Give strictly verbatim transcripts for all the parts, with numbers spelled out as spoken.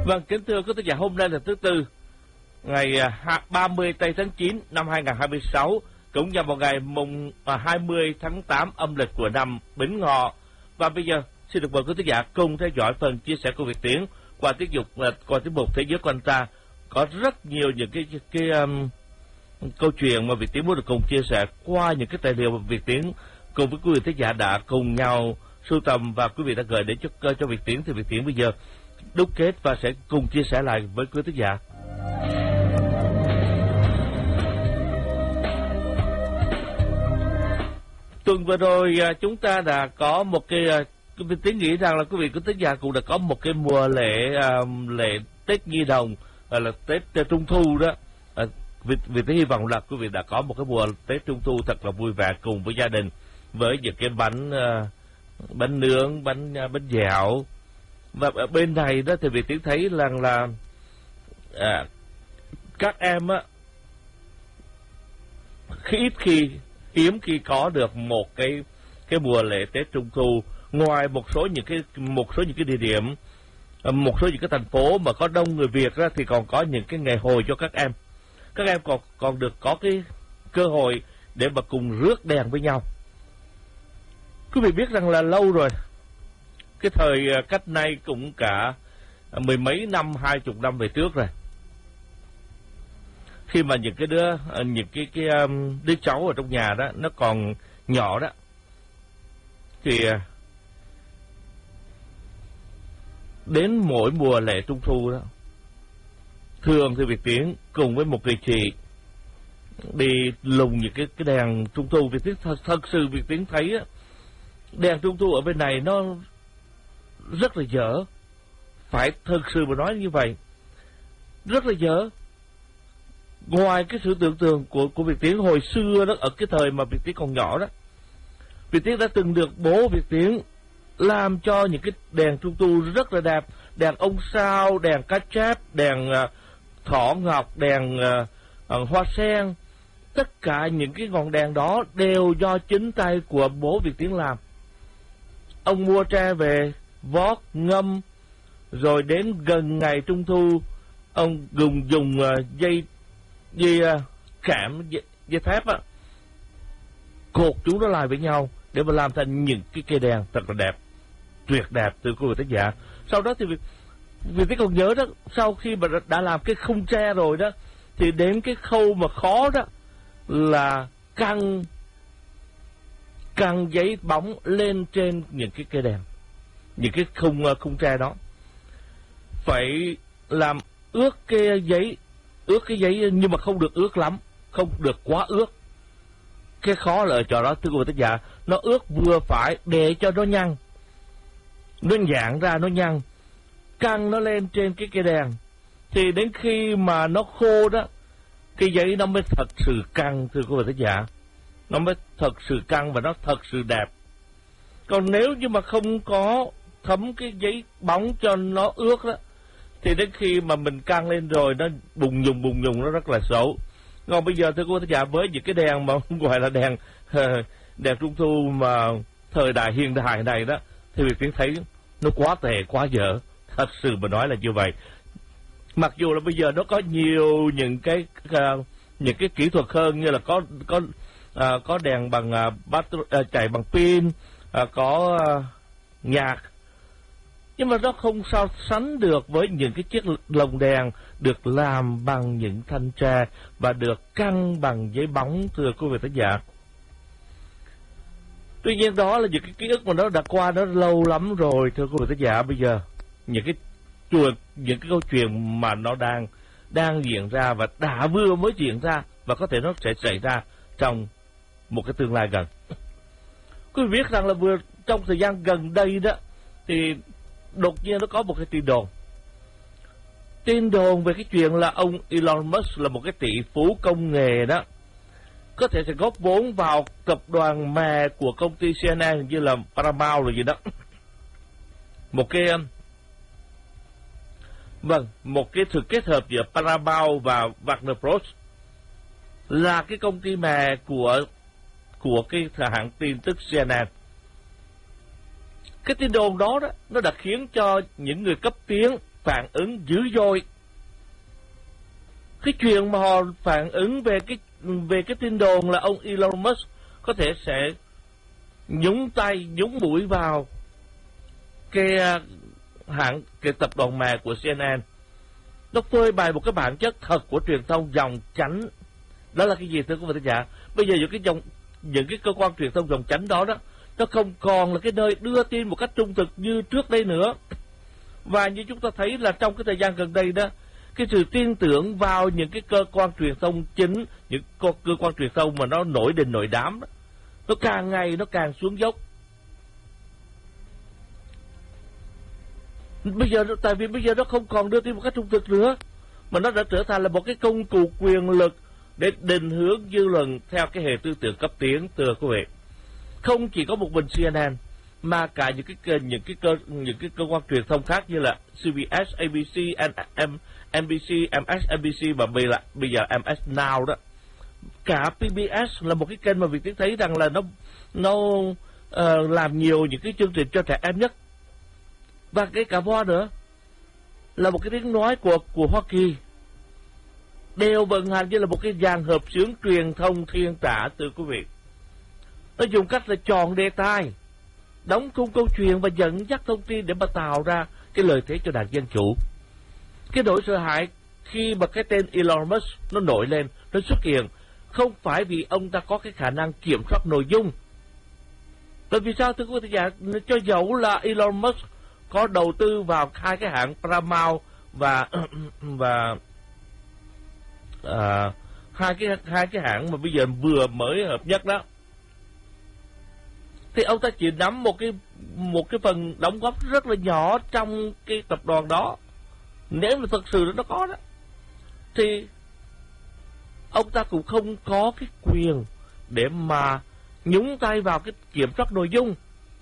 Vâng, kính thưa quý thính giả, hôm nay là thứ Tư, ngày ba mươi tây tháng chín năm hai nghìn không trăm hai mươi sáu, cũng nhằm vào ngày mùng hai mươi tháng tám âm lịch của năm Bính Ngọ. Và bây giờ xin được mời quý thính giả cùng theo dõi phần chia sẻ của Việt Tiến qua tiết dục qua tiết mục Thế giới quanh ta. Có rất nhiều những cái cái, cái um, câu chuyện mà Việt Tiến muốn được cùng chia sẻ qua những cái tài liệu mà Việt Tiến cùng với quý vị thính giả đã cùng nhau sưu tầm và quý vị đã gửi đến cho cho Việt Tiến. Thì Việt Tiến bây giờ đúc kết và sẽ cùng chia sẻ lại với quý thính giả. Tuần vừa rồi chúng ta đã có một cái, Việt Tiến nghĩ rằng là quý vị quý thính giả cũng đã có một cái mùa lễ lễ Tết Nhi Đồng, là Tết Trung Thu đó. Việt Việt Tiến hy vọng là quý vị đã có một cái mùa Tết Trung Thu thật là vui vẻ cùng với gia đình, với những cái bánh bánh nướng, bánh bánh dẻo. Và ở bên này đó thì Việt Tiến thấy rằng là à, các em á khi ít khi hiếm khi có được một cái cái mùa lễ Tết Trung Thu. Ngoài một số những cái một số những cái địa điểm, một số những cái thành phố mà có đông người Việt ra, thì còn có những cái ngày hội cho các em. Các em còn còn được có cái cơ hội để mà cùng rước đèn với nhau. Quý vị biết rằng là lâu rồi, cái thời cách nay cũng cả mười mấy năm, hai chục năm về trước rồi, khi mà những cái đứa những cái cái um, đứa cháu ở trong nhà đó nó còn nhỏ đó, thì đến mỗi mùa lễ Trung Thu đó, thường thì Việt Tiến cùng với một người chị đi lùng những cái cái đèn Trung Thu. Việt Tiến thật, thật sự Việt Tiến thấy á, đèn Trung Thu ở bên này nó rất là dở, phải thực sự mà nói như vậy, rất là dở. Ngoài cái sự tưởng tượng của của Việt Tiến hồi xưa đó, ở cái thời mà Việt Tiến còn nhỏ đó, Việt Tiến đã từng được bố Việt Tiến làm cho những cái đèn Trung Thu rất là đẹp, đèn ông sao, đèn cá chép, đèn uh, thỏ ngọc, đèn uh, uh, hoa sen. Tất cả những cái ngọn đèn đó đều do chính tay của bố Việt Tiến làm. Ông mua tre về, vót, ngâm, rồi đến gần ngày Trung Thu, ông dùng dùng uh, dây dây uh, kẽm, dây, dây thép á, cột chúng nó lại với nhau để mà làm thành những cái cây đèn thật là đẹp, tuyệt đẹp từ cô người thính giả. Sau đó thì vì thế còn nhớ đó, sau khi mà đã làm cái khung tre rồi đó, thì đến cái khâu mà khó đó là căng căng giấy bóng lên trên những cái cây đèn, những cái khung khung tre đó, phải làm ướt cái giấy, ướt cái giấy nhưng mà không được ướt lắm, không được quá ướt. Cái khó là ở chỗ đó thưa quý vị thính giả, nó ướt vừa phải để cho nó nhăn, nó giãn ra, nó nhăn, căng nó lên trên cái cây đèn. Thì đến khi mà nó khô đó, cái giấy nó mới thật sự căng thưa quý vị thính giả, nó mới thật sự căng và nó thật sự đẹp. Còn nếu như mà không có thấm cái giấy bóng cho nó ướt đó, thì đến khi mà mình căng lên rồi nó bùng nhùng bùng nhùng, nó rất là xấu. Còn bây giờ thưa quý thính giả, với những cái đèn mà gọi là đèn đèn Trung Thu mà thời đại hiện đại này đó, thì Việt Tiến thấy nó quá tệ, quá dở, thật sự mà nói là như vậy. Mặc dù là bây giờ nó có nhiều những cái uh, những cái kỹ thuật hơn, như là có có uh, có đèn bằng uh, bát, uh, chạy bằng pin, uh, có uh, nhạc, nhưng mà nó không so sánh được với những cái chiếc lồng đèn được làm bằng những thanh tre và được căng bằng giấy bóng thưa quý vị thính giả. Tuy nhiên đó là những cái ký ức mà nó đã qua, nó lâu lắm rồi thưa quý vị thính giả. Bây giờ những cái chuyện, những cái câu chuyện mà nó đang đang diễn ra và đã vừa mới diễn ra, và có thể nó sẽ xảy ra trong một cái tương lai gần. Quý vị biết rằng là vừa trong thời gian gần đây đó, thì đột nhiên nó có một cái tin đồn tin đồn về cái chuyện là ông Elon Musk là một cái tỷ phú công nghệ đó, có thể sẽ góp vốn vào tập đoàn mẹ của công ty xê en en như là Paramount rồi gì đó. Một cái vâng, một cái sự kết hợp giữa Paramount và Warner Bros là cái công ty mẹ của của cái hãng tin tức xê en en. Cái tin đồn đó đó nó đã khiến cho những người cấp tiến phản ứng dữ dội. Cái chuyện mà họ phản ứng về cái về cái tin đồn là ông Elon Musk có thể sẽ nhúng tay, nhúng mũi vào cái hãng, cái tập đoàn mẹ của xê en en. Nó phơi bày một cái bản chất thật của truyền thông dòng chánh. Đó là cái gì thưa quý vị khán giả? Bây giờ những cái dòng những cái cơ quan truyền thông dòng chánh đó đó, nó không còn là cái nơi đưa tin một cách trung thực như trước đây nữa. Và như chúng ta thấy là trong cái thời gian gần đây đó, cái sự tin tưởng vào những cái cơ quan truyền thông chính, những cơ, cơ quan truyền thông mà nó nổi đình nổi đám đó, nó càng ngày nó càng xuống dốc. Bây giờ tại vì bây giờ nó không còn đưa tin một cách trung thực nữa, mà nó đã trở thành là một cái công cụ quyền lực để định hướng dư luận theo cái hệ tư tưởng cấp tiến, thưa quý vị. Không chỉ có một mình xê en en mà cả những cái những cái cơ những cái cơ quan truyền thông khác như là xê bê ét, a bê xê, en bê xê, em ét en bê xê và bây là bây giờ em ét Now đó. Cả pê bê ét là một cái kênh mà Việt Tiến thấy rằng là nó nó uh, làm nhiều những cái chương trình cho trẻ em nhất. Và cái cả voa nữa là một cái tiếng nói của của Hoa Kỳ, đều vận hành như là một cái dàn hợp xướng truyền thông thiên tả, từ quý vị. Nó dùng cách là chọn đề tài, đóng khung câu chuyện và dẫn dắt thông tin để mà tạo ra cái lợi thế cho đảng Dân Chủ. Cái nỗi sợ hãi khi mà cái tên Elon Musk nó nổi lên, nó xuất hiện, không phải vì ông ta có cái khả năng kiểm soát nội dung. Bởi vì sao thưa quý vị giả? Cho dẫu là Elon Musk có đầu tư vào hai cái hãng Paramount và và à, hai cái hai cái hãng mà bây giờ vừa mới hợp nhất đó, thì ông ta chỉ nắm một cái một cái phần đóng góp rất là nhỏ trong cái tập đoàn đó. Nếu mà thật sự nó có đó, thì ông ta cũng không có cái quyền để mà nhúng tay vào cái kiểm soát nội dung.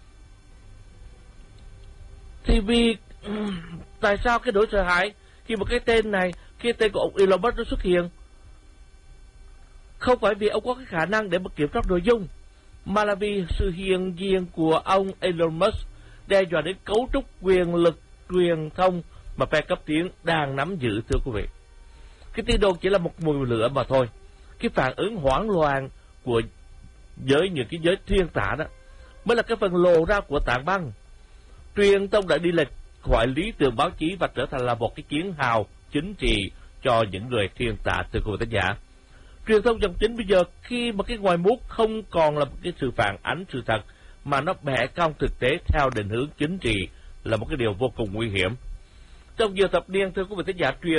Thì vì tại sao cái nỗi sợ hãi khi mà cái tên này, cái tên của ông Elon Musk nó xuất hiện, không phải vì ông có cái khả năng để mà kiểm soát nội dung, mà là vì sự hiện diện của ông Elon Musk đe dọa đến cấu trúc quyền lực truyền thông mà phe cấp tiến đang nắm giữ, thưa quý vị. Cái tin đồn chỉ là một mùi lửa mà thôi. Cái phản ứng hoảng loạn của giới những cái giới thiên tả đó mới là cái phần lộ ra của tảng băng. Truyền thông đã đi lệch khỏi lý tưởng báo chí và trở thành là một cái chiến hào chính trị cho những người thiên tả, thưa quý vị khán giả. Truyền thông dòng chính bây giờ khi mà cái ngoài mút không còn là một cái sự phản ánh sự thật, mà nó bẻ cong thực tế theo định hướng chính trị, là một cái điều vô cùng nguy hiểm. Trong nhiều thập niên, thưa quý vị khán giả, truyền